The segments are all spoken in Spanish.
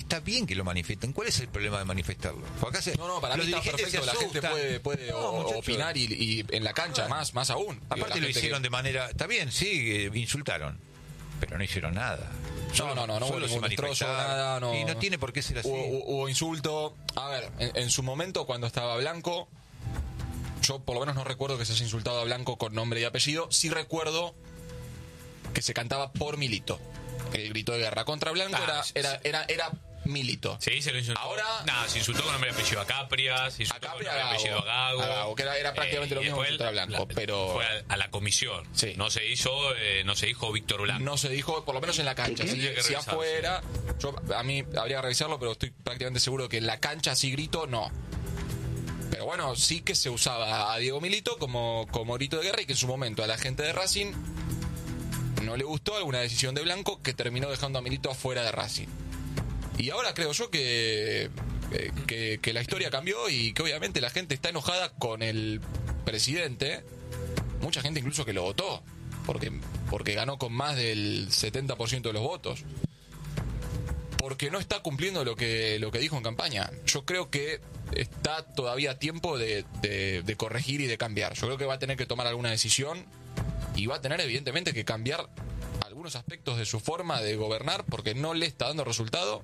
está bien que lo manifiesten. ¿Cuál es el problema de manifestarlo? Porque acá para mí está perfecto. La gente puede opinar y en la cancha más aún. Aparte lo hicieron de manera... Está bien, sí, insultaron, pero no hicieron nada. No hubo ningún destrozo, nada. Y no tiene por qué ser así. Hubo insulto. A ver, en su momento, cuando estaba Blanco, yo por lo menos no recuerdo que se haya insultado a Blanco con nombre y apellido. Sí recuerdo que se cantaba por Milito. El grito de guerra contra Blanco era Milito. Sí, se lo insultó. Ahora... se insultó con nombre y apellido a Capria, se insultó con nombre y apellido a Gago. Que era prácticamente lo mismo que insultar a Blanco, pero... Fue a la comisión. Sí. No se dijo Víctor Blanco. No se dijo, por lo menos en la cancha. Si afuera... A mí habría que revisarlo, pero estoy prácticamente seguro que en la cancha así grito, no. Pero bueno, sí que se usaba a Diego Milito como grito de guerra y que en su momento a la gente de Racing no le gustó alguna decisión de Blanco que terminó dejando a Milito afuera de Racing. Y ahora creo yo que la historia cambió y que obviamente la gente está enojada con el presidente. Mucha gente incluso que lo votó, porque ganó con más del 70% de los votos. Porque no está cumpliendo lo que dijo en campaña. Yo creo que está todavía a tiempo de corregir y de cambiar. Yo creo que va a tener que tomar alguna decisión y va a tener evidentemente que cambiar algunos aspectos de su forma de gobernar porque no le está dando resultado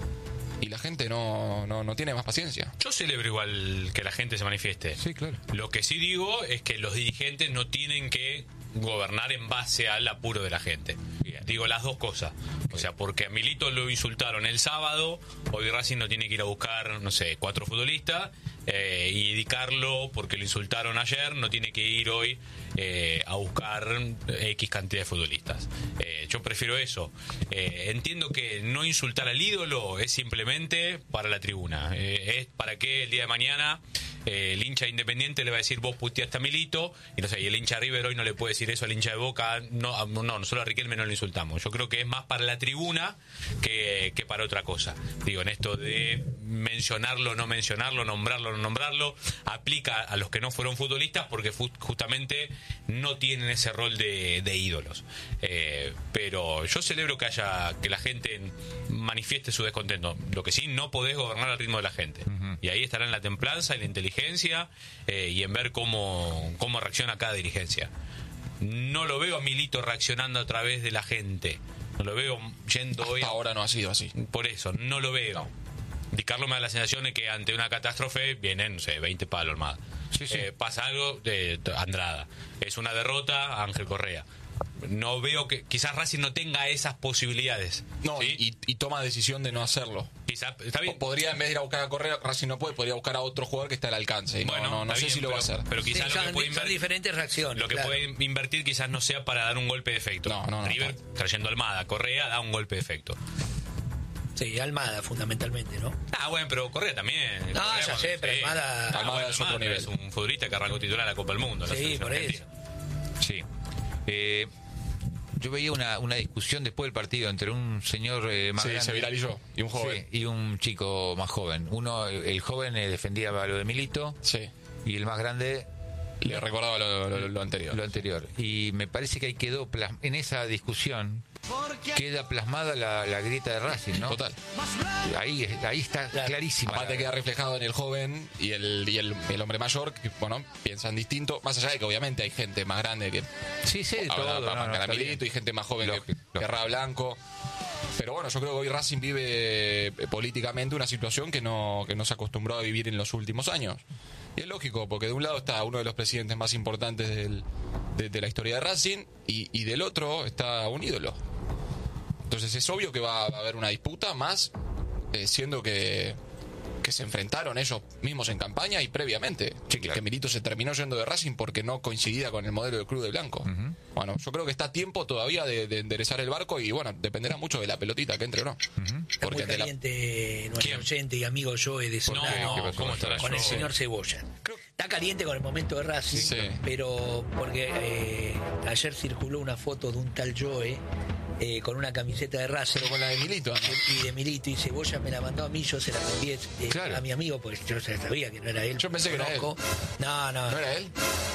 y la gente no tiene más paciencia. Yo celebro igual que la gente se manifieste. Sí, claro. Lo que sí digo es que los dirigentes no tienen que gobernar en base al apuro de la gente. Digo las dos cosas. O sea, porque a Milito lo insultaron el sábado, hoy Racing no tiene que ir a buscar, 4 futbolistas, y dedicarlo porque lo insultaron ayer, no tiene que ir hoy a buscar X cantidad de futbolistas. Yo prefiero eso. Entiendo que no insultar al ídolo es simplemente para la tribuna. Es para que el día de mañana el hincha Independiente le va a decir vos puteaste a Milito y el hincha River hoy no le puede decir eso al hincha de Boca. No, nosotros a Riquelme no lo insultamos. Yo creo que es más para la tribuna que para otra cosa. Digo, en esto de mencionarlo, no mencionarlo, nombrarlo, no nombrarlo, aplica a los que no fueron futbolistas porque justamente no tienen ese rol de ídolos. Pero yo celebro que la gente manifieste su descontento. Lo que sí, no podés gobernar al ritmo de la gente. Y ahí estará en la templanza y la inteligencia y en ver cómo reacciona cada dirigencia. No lo veo a Milito reaccionando a través de la gente. No lo veo yendo Hasta hoy. Ahora no ha sido así. Por eso, no lo veo. No. Di Carlos me da la sensación de que ante una catástrofe vienen, 20 palos más. Sí. Pasa algo de Andrada. Es una derrota, Ángel Correa. No veo que quizás Racing no tenga esas posibilidades. No, ¿sí? y toma decisión de no hacerlo. Quizás, está bien. Podría, en vez de ir a buscar a Correa, Racing no puede, podría buscar a otro jugador que está al alcance. Y bueno, no sé si lo va a hacer. Pero quizás Sí, lo que puede son diferentes reacciones. Lo que puede invertir quizás no sea para dar un golpe de efecto. No, River, trayendo Almada, Correa da un golpe de efecto. Sí, Almada fundamentalmente, ¿no? Bueno, pero Correa también. No, Correa, ya sé, pero Almada es otro nivel. Es un futbolista que arrancó titular a la Copa del Mundo. Sí, por eso. Sí. Yo veía una discusión después del partido entre un señor más grande, se viralizó, y un joven. y un chico más joven. El joven defendía lo de Milito, Sí. y el más grande Le recordaba lo anterior. lo anterior. Y me parece que ahí quedó en esa discusión queda plasmada la grieta de Racing, ¿no? Total. Ahí está clarísima. Aparte queda reflejado en el joven y el hombre mayor, que, piensan distinto, más allá de que obviamente hay gente más grande que Sí, todo. Caramelito y gente más joven que Ra Blanco. Pero bueno, yo creo que hoy Racing vive políticamente una situación que no se acostumbró a vivir en los últimos años. Y es lógico, porque de un lado está uno de los presidentes más importantes de la historia de Racing y del otro está un ídolo. Entonces es obvio que va a haber una disputa más, siendo que se enfrentaron ellos mismos en campaña y previamente. Sí, claro. Que Milito se terminó yendo de Racing porque no coincidía con el modelo del Club de Blanco. Uh-huh. Bueno, yo creo que está a tiempo todavía de enderezar el barco y bueno, dependerá mucho de la pelotita que entre o no. Uh-huh. Está muy caliente nuestro oyente y amigo Joe de Solano ¿cómo estará con el Joe? señor Cebolla. Está caliente con el momento de Racing, Sí. pero porque ayer circuló una foto de un tal Joe con una camiseta de Racing. Pero con la de Milito, ¿no? Y de Milito, y Cebolla me la mandó a mí, yo se la envié Claro. a mi amigo, porque yo ya sabía que no era él. Yo pensé que era él. No. ¿No era él?